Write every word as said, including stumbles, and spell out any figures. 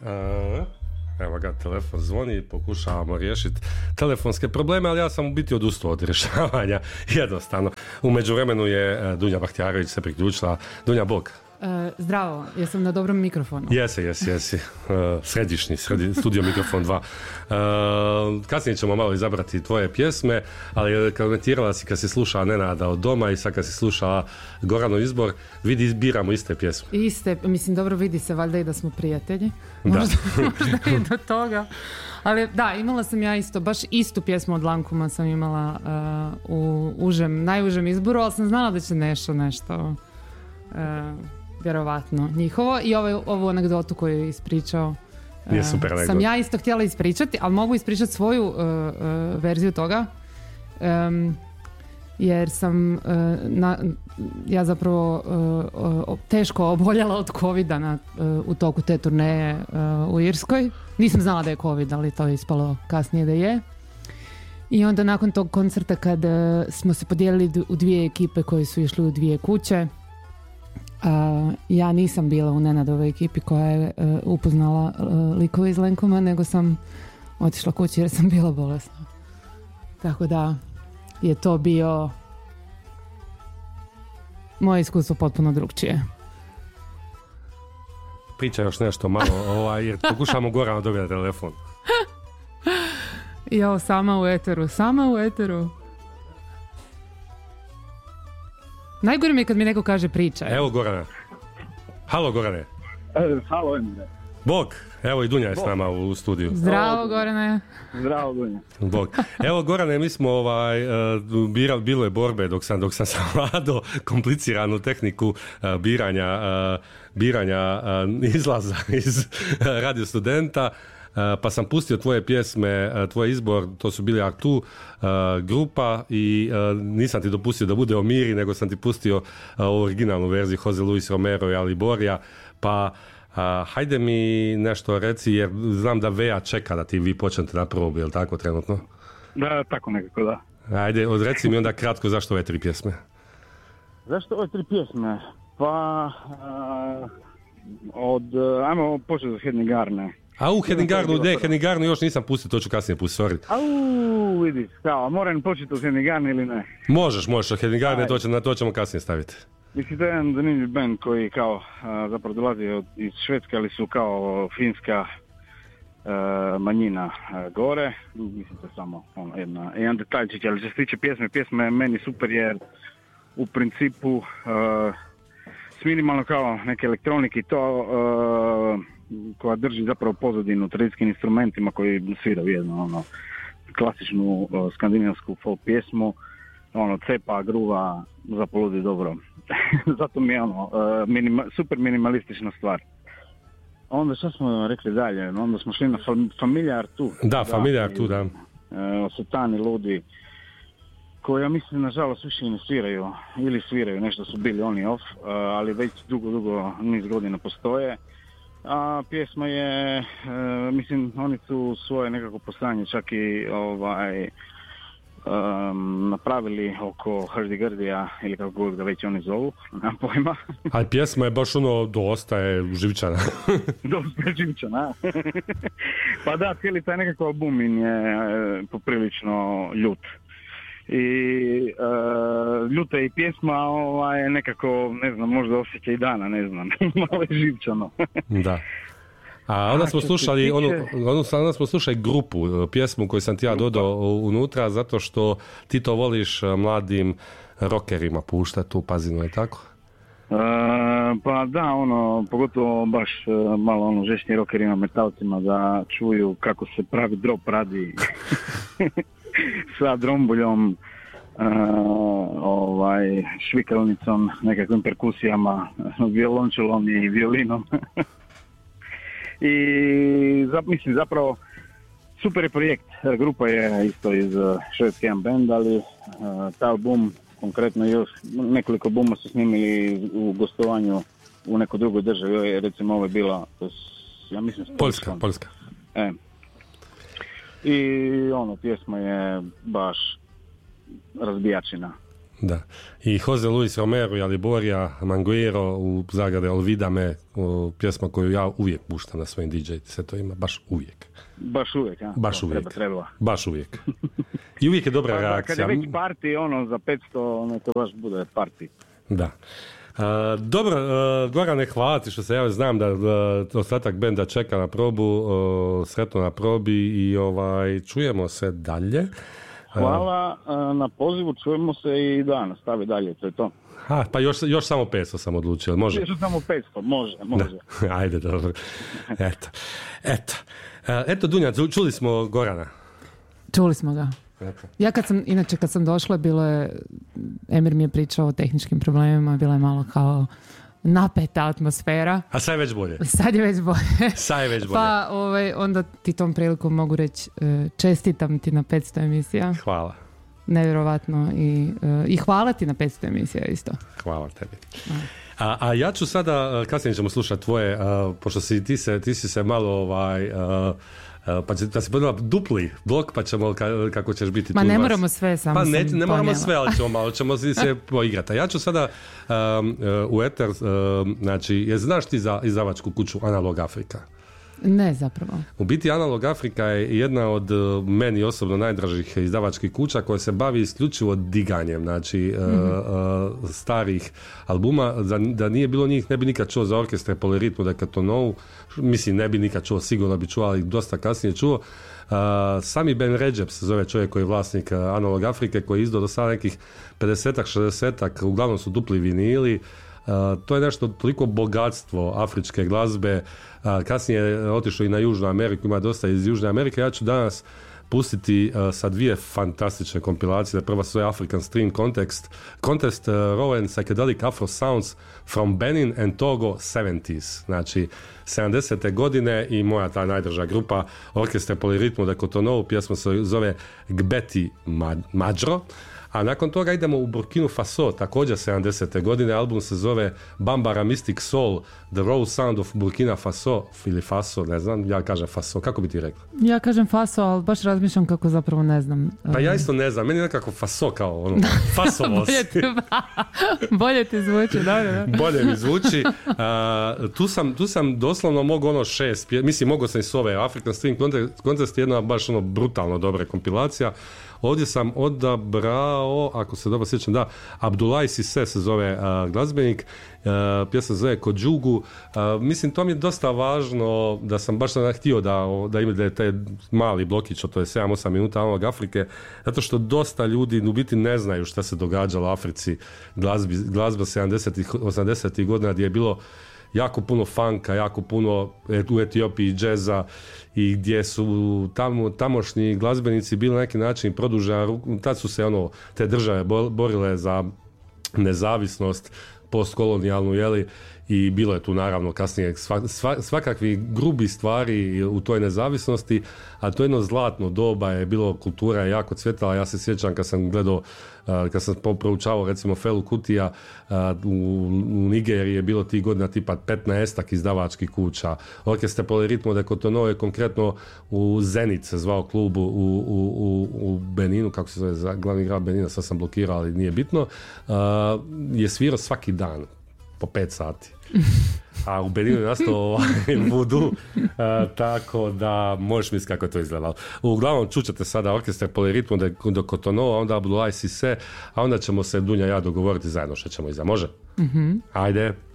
A, evo ga, telefon zvoni, pokušavamo riješiti telefonske probleme, ali ja sam u biti odustao od rješavanja, jednostavno. U međuvremenu je Dunja Bahtjarević se priključila. Dunja, bog. Uh, zdravo, jesam na dobrom mikrofonu. Jesi, jesi, jesi. Uh, središnji, sredi, studio mikrofon dva. Uh, kasnije ćemo malo izabrati tvoje pjesme, ali komentirala si kad si slušala Nenada od doma i sad kad si slušala Goranov izbor, vidi, biramo iste pjesme. Iste, mislim, dobro vidi se valjda i da smo prijatelji. Da. Možda, možda i do toga. Ali da, imala sam ja isto, baš istu pjesmu od Lankuma sam imala uh, u užem, najužem izboru, ali sam znala da će nešto, nešto... Uh, vjerovatno njihovo i ovaj, ovu anegdotu koju je ispričao je super anegdota. Sam ja isto htjela ispričati, ali mogu ispričati svoju uh, uh, verziju toga um, jer sam uh, na, ja zapravo uh, uh, teško oboljela od covida na, uh, u toku te turneje uh, u Irskoj. Nisam znala da je covid, ali to je ispalo kasnije da je. I onda nakon tog koncerta kad uh, smo se podijelili u dvije ekipe koje su išli u dvije kuće, Uh, ja nisam bila u Nenadovoj ekipi koja je uh, upoznala uh, likove iz Lankuma, nego sam otišla kući jer sam bila bolesna. Tako da je to bio moje iskustvo potpuno drugčije. Priča još nešto malo, ovaj, jer pokušamo Gorana dobiti telefon. Jo, sama u eteru, sama u eteru. Najgore mi je kad mi neko kaže priča. Evo Gorana. Halo Gorane. E, halo Emre. Bog, evo i Dunja je s nama u studiju. Zdravo Gorane. Zdravo Dunja. Bog. Evo Gorane, mi smo ovaj, birali, bilo je borbe dok sam, dok sam savladao kompliciranu tehniku uh, biranja, uh, biranja uh, izlaza iz Radio Studenta. Uh, pa sam pustio tvoje pjesme, uh, tvoj izbor, to su bili Artu uh, grupa i uh, nisam ti dopustio da bude Omiri, nego sam ti pustio uh, originalnu verziju Jose Luis Romero i Aliborija, pa uh, hajde mi nešto reci, jer znam da Veja čeka da ti vi počnete na probi, je li tako trenutno? Da, tako nekako, da. Ajde, odreci mi onda kratko zašto ove tri pjesme. Zašto ove tri pjesme? Pa, uh, od, ajmo početi od Hednigarne. A u Hednigarnu, ne, Hednigarnu još nisam pustio, to ću kasnije pustiti, sorry. Au, vidiš, kao, moram početi od Hednigarne ili ne? Možeš, možeš, od Hednigarne, to, će, na to ćemo kasnije staviti. Mislim, to je jedan zanimljiv band koji kao, a, zapravo dolazi od, iz Švedske, ali su kao finska a, manjina a, gore. Mislim, to je samo ono, jedna, jedan detaljčić, ali što se tiče pjesme, pjesma je meni super jer u principu a, s minimalno kao neke elektronike i to... A, koja drži zapravo pozadinu tradicijskim instrumentima koji sviraju jednu ono, klasičnu uh, skandinavsku folk pjesmu, ono, cepa, gruva, zapoludi dobro. Zato mi je ono, uh, minima, super minimalistična stvar. Onda što smo rekli dalje? Onda smo šli na Familia Artu. Da, Familia Artu, da. Uh, Satani Ludi, koji ja mislim nažalost više ne sviraju, ili sviraju, nešto su bili oni off, uh, ali već dugo, dugo niz godina postoje. A pjesma je, e, mislim, oni su svoje nekako poslanje čak i ovaj, um, napravili oko Hurdy-Gurdya ili kako god ga već oni zovu, nemam pojma. Ali pjesma je baš ono, dosta je živčana. Dosta je živčana. Pa da, cijeli taj nekako album je e, poprilično ljut. I uh, ljuta i pjesma ovaj, nekako, ne znam, možda osjećaj dana, ne znam, malo je živčano. Da. A onda smo slušali, onu, onda smo slušali grupu, pjesmu koju sam ti ja dodao unutra, zato što ti to voliš mladim rockerima puštati tu pazinu, je tako? Uh, pa da, ono, pogotovo baš uh, malo ono žešćim rockerima, metalcima da čuju kako se pravi drop radi sa drombuljom, uh, ovaj, švikalnicom, nekakvim perkusijama, violončelom i violinom. I za, mislim zapravo super je projekt, grupa je isto iz uh, švedske jedan band, ali uh, taj album, konkretno još nekoliko albuma su snimili u gostovanju u nekoj drugoj državi, recimo ovo je bila, ja mislim... Poljska, Poljska. E. I ono, pjesma je baš razbijačina. Da. I Jose Luis Romero i Aliborija Manguero u zagrade Olvida me, pjesma koju ja uvijek puštam na svojim D J setovima, baš uvijek. Baš uvijek, a? Baš to, uvijek. Treba, treba. Baš uvijek. I uvijek je dobra pa, reakcija. Da, kad je već party, ono, za petsto, ono, to baš bude party. Da. Uh, dobro, uh, Gorane, hvala ti što se ja znam da, da ostatak benda čeka na probu, uh, sretno na probi i ovaj, čujemo se dalje. Hvala uh, na pozivu, čujemo se i da, nastavi dalje, to je to. Ha, pa još, još samo petsto sam odlučio, može? Još samo petsto, može, može. Da. Ajde, dobro. Eto, eto. Uh, eto, Dunja, čuli smo Gorana. Čuli smo ga. Eto. Ja kad sam, inače kad sam došla, bilo je, Emir mi je pričao o tehničkim problemima, bila je malo kao napeta atmosfera. A sad je već bolje. Sad je već bolje. Sad je već bolje. Pa ovaj, onda ti tom prilikom mogu reći čestitam ti na petsto emisija. Hvala. Nevjerovatno i, i hvala ti na petsto emisija isto. Hvala tebi. A, a ja ću sada, kasnije ćemo slušati tvoje, a, pošto si ti, se, ti si se malo ovaj... A, pa će da se podela dupli blok, pa ćemo ka, kako ćeš biti Ma tu. Ma ne vas. moramo sve, samo pa ne, sam ne moramo ponijela. sve, ali ćemo malo, ćemo se poigrati. A ja ću sada um, u eter, um, znači, je znaš ti za izdavačku kuću Analog Afrika? Ne, zapravo. U biti Analog Afrika je jedna od meni osobno najdražih izdavačkih kuća koja se bavi isključivo diganjem, znači mm-hmm. uh, uh, starih albuma. Da, da nije bilo njih, ne bi nikad čuo za orkestre Poliritmu Dekatonou, mislim ne bi nikad čuo, sigurno bi čuo, ali dosta kasnije čuo. Uh, Sami Ben Redžep se zove čovjek koji je vlasnik uh, Analog Afrike, koji je izdao do sada nekih pedesetak, šezdesetak, uglavnom su dupli vinili. Uh, to je nešto toliko bogatstvo afričke glazbe. Uh, kasnije je otišao i na Južnu Ameriku, ima dosta iz Južne Amerike. Ja ću danas pustiti uh, sa dvije fantastične kompilacije. Prva se zove African String Contest, Contest uh, Raw and Psychedelic Afro Sounds from Benin and Togo sedamdeset. Znači sedamdesete godine i moja ta najdraža grupa Orkestre Poliritmu de Cotonou, pjesma se zove Gbeti Madjro. A nakon toga idemo u Burkinu Faso, također sedamdesete godine, album se zove Bambara Mystic Soul, The Raw Sound of Burkina Faso, ili Faso, ne znam, ja kažem Faso, kako bi ti rekla? Ja kažem Faso, ali baš razmišljam kako zapravo ne znam. Pa ja isto ne znam, meni je nekako Faso kao ono, Fasovost. bolje, ti, bolje ti zvuči, dobro, da. Bolje mi zvuči. Uh, tu, sam, tu sam doslovno mogu ono šest, mislim mogu sam i s ove African String Contest, jedna baš ono brutalno dobra kompilacija. Ovdje sam odabrao, ako se dobro sjećam, da, Abdoulaye Cissé se zove uh, glazbenik, uh, pjesma se zove Kodžugu. Uh, mislim, to mi je dosta važno da sam baš sam htio da, da ima da je taj mali blokić, to je sedam osam minuta Analog Afrike, zato što dosta ljudi u biti ne znaju šta se događalo u Africi, glazbi, glazba sedamdesetih, osamdesetih godina gdje je bilo jako puno funka, jako puno u Etiopiji džeza i gdje su tamo, tamošnji glazbenici bili na neki način produžena ruka. Tad su se ono, te države borile za nezavisnost postkolonijalnu, jeli, i bilo je tu naravno kasnije sva, sva, svakakvi grubi stvari u toj nezavisnosti, a to jedno zlatno doba je bilo, kultura je jako cvjetala. Ja se sjećam kad sam gledao, kad sam proučavao recimo Felu Kutija, u, u Nigeriji je bilo tih godina tipa petnaestak izdavačkih kuća. Orkestre Poliritmu de Cotonou je konkretno u Zenit se zvao klubu u, u, u, u Beninu, kako se zove glavni grad Benina, sad sam blokirao, ali nije bitno, je svirao svaki dan po pet sati. A u Beninu je nastao ovaj voodoo, tako da možeš misliti kako je to izgledalo. Uglavnom čućete sada Orkestre Poliritmu de, de Cotonou, a onda Abdoulaye Cissé, a onda ćemo se Dunja i ja dogovoriti zajedno što ćemo iza. Može? Mm-hmm. Ajde.